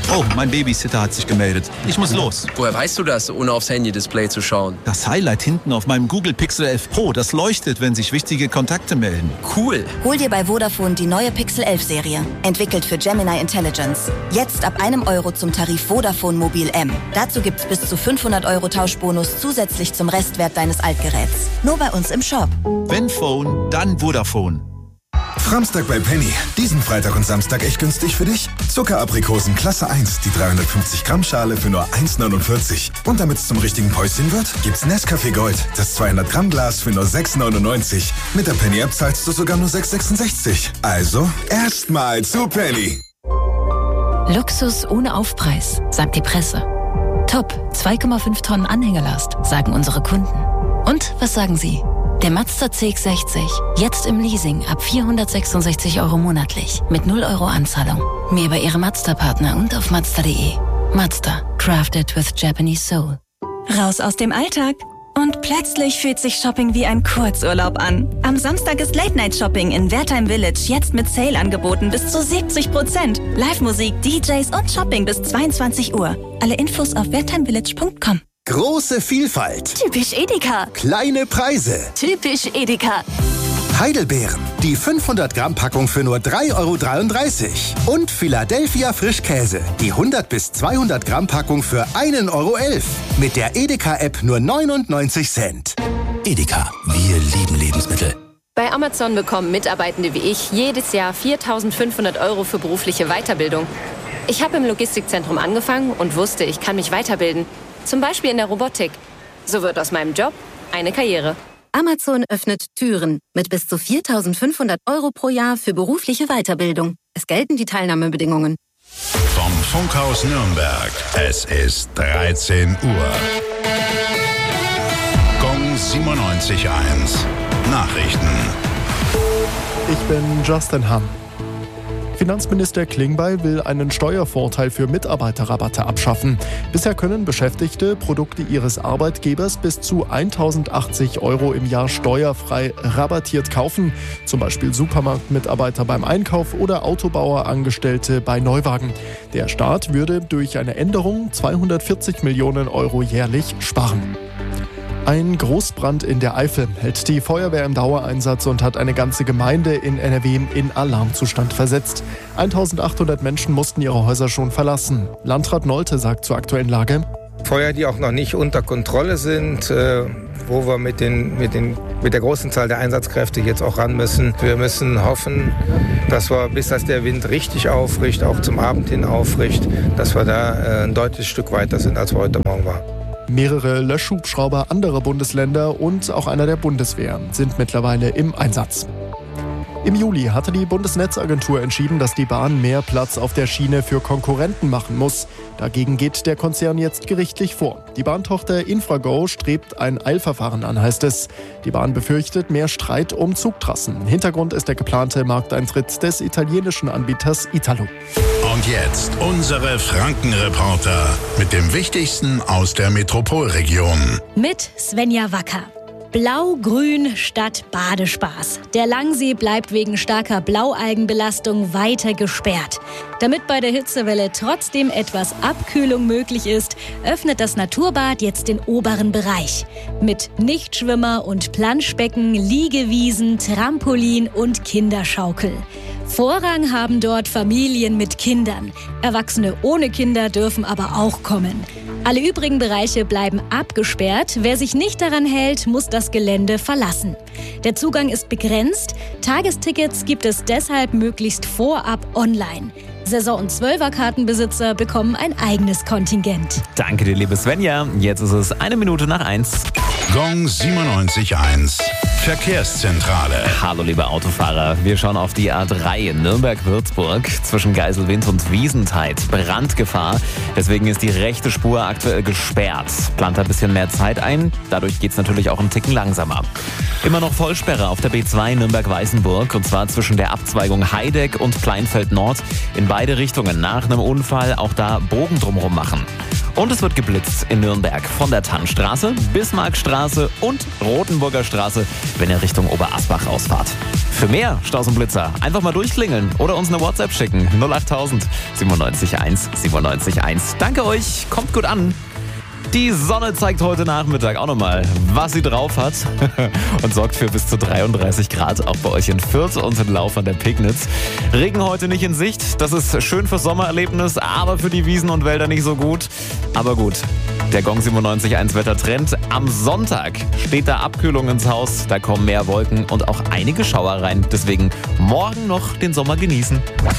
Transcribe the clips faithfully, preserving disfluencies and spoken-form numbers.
Oh, mein Babysitter hat sich gemeldet. Ich muss los. Woher weißt du das, ohne aufs Handy-Display zu schauen? Das Highlight hinten auf meinem Google Pixel elf Pro, das leuchtet, wenn sich wichtige Kontakte melden. Cool. Hol dir bei Vodafone die neue Pixel elf Serie. Entwickelt für Gemini Intelligence. Jetzt ab einem Euro zum Tarif Vodafone Mobil M. Dazu gibt's bis zu fünfhundert Euro Tauschbonus zusätzlich zum Restwert deines Altgeräts. Nur bei uns im Shop. Wenn Phone, dann Vodafone. Framstag bei Penny. Diesen Freitag und Samstag echt günstig für dich? Zuckeraprikosen Klasse eins, die dreihundertfünfzig Gramm Schale für nur eins neunundvierzig. Und damit es zum richtigen Päuschen wird, gibt's Nescafé Gold, das zweihundert Gramm Glas für nur sechs neunundneunzig. Mit der Penny App zahlst du sogar nur sechs sechsundsechzig. Also, erstmal zu Penny. Luxus ohne Aufpreis, sagt die Presse. Top, zwei Komma fünf Tonnen Anhängelast, sagen unsere Kunden. Und was sagen Sie? Der Mazda C X sechzig, jetzt im Leasing ab vierhundertsechsundsechzig Euro monatlich, mit null Euro Anzahlung. Mehr bei Ihrem Mazda-Partner und auf Mazda punkt de. Mazda, crafted with Japanese soul. Raus aus dem Alltag. Und plötzlich fühlt sich Shopping wie ein Kurzurlaub an. Am Samstag ist Late-Night-Shopping in Wertheim Village jetzt mit Sale-Angeboten bis zu siebzig Prozent. Live-Musik, D Js und Shopping bis zweiundzwanzig Uhr. Alle Infos auf wertheimvillage punkt com. Große Vielfalt. Typisch Edeka. Kleine Preise. Typisch Edeka. Heidelbeeren. Die fünfhundert Gramm Packung für nur drei Euro dreiunddreißig. Und Philadelphia Frischkäse. Die hundert bis zweihundert Gramm Packung für ein Euro elf. Mit der Edeka-App nur neunundneunzig Cent. Edeka. Wir lieben Lebensmittel. Bei Amazon bekommen Mitarbeitende wie ich jedes Jahr viertausendfünfhundert Euro für berufliche Weiterbildung. Ich habe im Logistikzentrum angefangen und wusste, ich kann mich weiterbilden. Zum Beispiel in der Robotik. So wird aus meinem Job eine Karriere. Amazon öffnet Türen mit bis zu viertausendfünfhundert Euro pro Jahr für berufliche Weiterbildung. Es gelten die Teilnahmebedingungen. Vom Funkhaus Nürnberg. Es ist dreizehn Uhr. Gong siebenundneunzig Komma eins. Nachrichten. Ich bin Justin Hamm. Finanzminister Klingbeil will einen Steuervorteil für Mitarbeiterrabatte abschaffen. Bisher können Beschäftigte Produkte ihres Arbeitgebers bis zu tausendachtzig Euro im Jahr steuerfrei rabattiert kaufen. Zum Beispiel Supermarktmitarbeiter beim Einkauf oder Autobauerangestellte bei Neuwagen. Der Staat würde durch eine Änderung zweihundertvierzig Millionen Euro jährlich sparen. Ein Großbrand in der Eifel hält die Feuerwehr im Dauereinsatz und hat eine ganze Gemeinde in N R W in Alarmzustand versetzt. eintausendachthundert Menschen mussten ihre Häuser schon verlassen. Landrat Nolte sagt zur aktuellen Lage: Feuer, die auch noch nicht unter Kontrolle sind, äh, wo wir mit, den, mit, den, mit der großen Zahl der Einsatzkräfte jetzt auch ran müssen. Wir müssen hoffen, dass wir, bis das der Wind richtig aufricht, auch zum Abend hin aufricht, dass wir da äh, ein deutliches Stück weiter sind, als wir heute Morgen waren. Mehrere Löschhubschrauber anderer Bundesländer und auch einer der Bundeswehr sind mittlerweile im Einsatz. Im Juli hatte die Bundesnetzagentur entschieden, dass die Bahn mehr Platz auf der Schiene für Konkurrenten machen muss. Dagegen geht der Konzern jetzt gerichtlich vor. Die Bahntochter Infrago strebt ein Eilverfahren an, heißt es. Die Bahn befürchtet mehr Streit um Zugtrassen. Hintergrund ist der geplante Markteintritt des italienischen Anbieters Italo. Und jetzt unsere Frankenreporter mit dem Wichtigsten aus der Metropolregion. Mit Svenja Wacker. Blau-Grün statt Badespaß. Der Langsee bleibt wegen starker Blaualgenbelastung weiter gesperrt. Damit bei der Hitzewelle trotzdem etwas Abkühlung möglich ist, öffnet das Naturbad jetzt den oberen Bereich. Mit Nichtschwimmer- und Planschbecken, Liegewiesen, Trampolin und Kinderschaukel. Vorrang haben dort Familien mit Kindern. Erwachsene ohne Kinder dürfen aber auch kommen. Alle übrigen Bereiche bleiben abgesperrt. Wer sich nicht daran hält, muss das Gelände verlassen. Der Zugang ist begrenzt. Tagestickets gibt es deshalb möglichst vorab online. Saison- und Zwölferkartenbesitzer bekommen ein eigenes Kontingent. Danke dir, liebe Svenja. Jetzt ist es eine Minute nach eins. Gong siebenundneunzig Komma eins. Verkehrszentrale. Hallo liebe Autofahrer, wir schauen auf die A drei in Nürnberg-Würzburg zwischen Geiselwind und Wiesentheit. Brandgefahr, deswegen ist die rechte Spur aktuell gesperrt. Plant ein bisschen mehr Zeit ein, dadurch geht es natürlich auch einen Ticken langsamer. Immer noch Vollsperre auf der B zwei Nürnberg-Weißenburg und zwar zwischen der Abzweigung Heideck und Kleinfeld Nord in beide Richtungen nach einem Unfall, auch da Bogen drumherum machen. Und es wird geblitzt in Nürnberg von der Tannstraße, Bismarckstraße und Rothenburger Straße, wenn ihr Richtung Oberasbach rausfahrt. Für mehr Staus und Blitzer einfach mal durchklingeln oder uns eine WhatsApp schicken. null achttausend siebenundneunzig eins siebenundneunzig eins. Danke euch, kommt gut an. Die Sonne zeigt heute Nachmittag auch nochmal, was sie drauf hat und sorgt für bis zu dreiunddreißig Grad, auch bei euch in Fürth und in Lauf an der Pegnitz. Regen heute nicht in Sicht, das ist schön fürs Sommererlebnis, aber für die Wiesen und Wälder nicht so gut. Aber gut, der Gong siebenundneunzig Komma eins Wettertrend. Am Sonntag steht da Abkühlung ins Haus, da kommen mehr Wolken und auch einige Schauer rein. Deswegen morgen noch den Sommer genießen.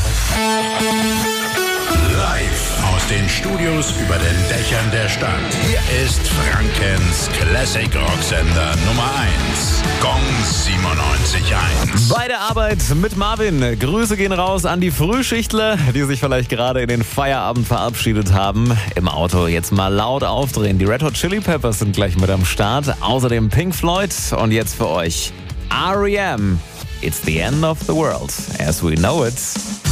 Live aus den Studios über den Dächern der Stadt. Hier ist Frankens Classic Rocksender Nummer eins. Gong siebenundneunzig Komma eins. Bei der Arbeit mit Marvin. Grüße gehen raus an die Frühschichtler, die sich vielleicht gerade in den Feierabend verabschiedet haben. Im Auto jetzt mal laut aufdrehen. Die Red Hot Chili Peppers sind gleich mit am Start. Außerdem Pink Floyd. Und jetzt für euch R E M. It's the end of the world as we know it.